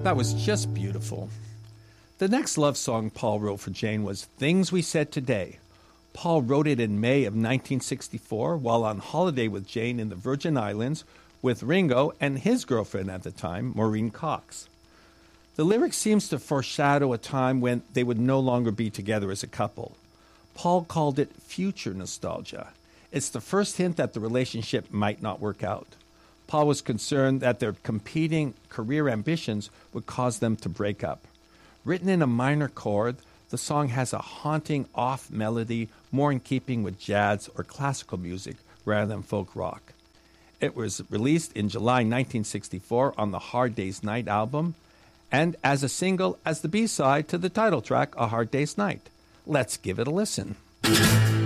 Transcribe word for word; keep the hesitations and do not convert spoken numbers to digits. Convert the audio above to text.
That was just beautiful. The next love song Paul wrote for Jane was Things We Said Today. Paul wrote it in May of nineteen sixty-four while on holiday with Jane in the Virgin Islands with Ringo and his girlfriend at the time, Maureen Cox. The lyric seems to foreshadow a time when they would no longer be together as a couple. Paul called it future nostalgia. It's the first hint that the relationship might not work out. Paul was concerned that their competing career ambitions would cause them to break up. Written in a minor chord, the song has a haunting off melody more in keeping with jazz or classical music rather than folk rock. It was released in July nineteen sixty-four on the Hard Day's Night album and as a single as the B-side to the title track, A Hard Day's Night. Let's give it a listen.